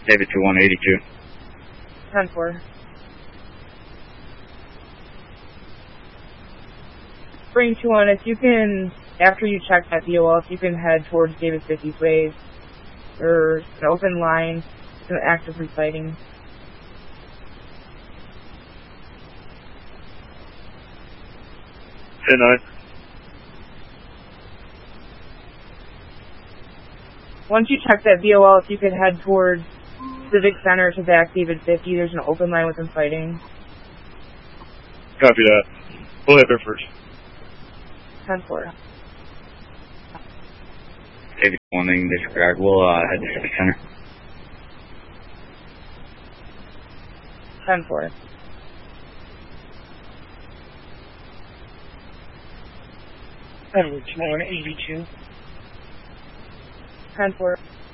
David 2182. 10-4. Spring 2-1, if you can, after you check that VOL, if you can head towards David 50's ways. There's an open line, some actively fighting. Ten 9. Once you check that VOL, if you could head towards Civic Center to back David 50, there's an open line with them fighting. Copy that. We'll head there first. 10-4. David 1 English Craig. We'll head to Civic Center. 10-4. Edward 2182. 10-4.